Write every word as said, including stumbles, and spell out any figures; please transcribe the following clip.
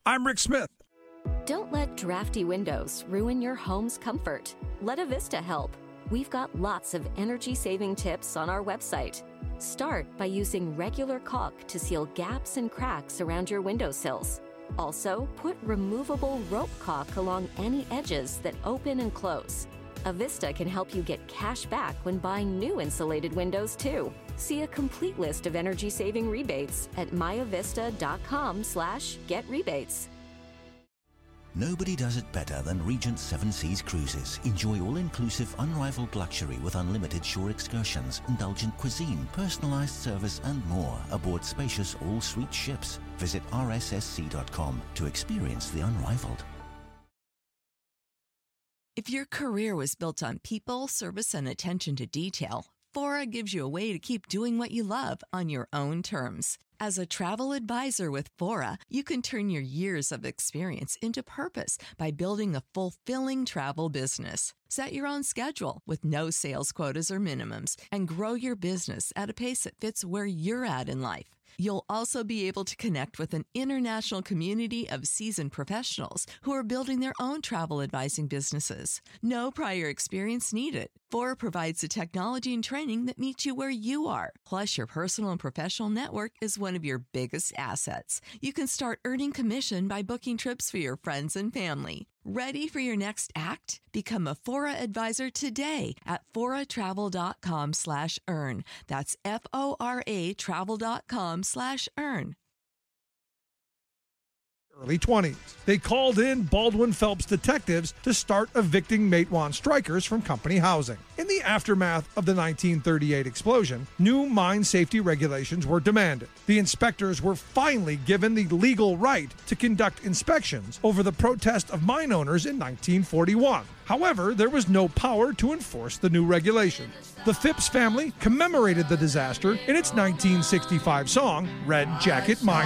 I'm Rick Smith. Don't let drafty windows ruin your home's comfort. Let Avista help. We've got lots of energy-saving tips on our website. Start by using regular caulk to seal gaps and cracks around your windowsills. Also, put removable rope caulk along any edges that open and close. Avista can help you get cash back when buying new insulated windows, too. See a complete list of energy-saving rebates at myavista.com slash get rebates. Nobody does it better than Regent Seven Seas Cruises. Enjoy all-inclusive, unrivaled luxury with unlimited shore excursions, indulgent cuisine, personalized service, and more aboard spacious all-suite ships. Visit r s s c dot com to experience the unrivaled. If your career was built on people, service, and attention to detail, Fora gives you a way to keep doing what you love on your own terms. As a travel advisor with Fora, you can turn your years of experience into purpose by building a fulfilling travel business. Set your own schedule with no sales quotas or minimums and grow your business at a pace that fits where you're at in life. You'll also be able to connect with an international community of seasoned professionals who are building their own travel advising businesses. No prior experience needed. Fora provides the technology and training that meets you where you are. Plus, your personal and professional network is one of your biggest assets. You can start earning commission by booking trips for your friends and family. Ready for your next act? Become a Fora advisor today at foratravel.com slash earn. That's F-O-R-A travel.com slash earn. Early twenties. They called in Baldwin Phelps detectives to start evicting Matewan strikers from company housing. In the aftermath of the nineteen thirty-eight explosion, new mine safety regulations were demanded. The inspectors were finally given the legal right to conduct inspections over the protest of mine owners in nineteen forty-one. However, there was no power to enforce the new regulation. The Phipps family commemorated the disaster in its nineteen sixty-five song, Red Jacket Mine.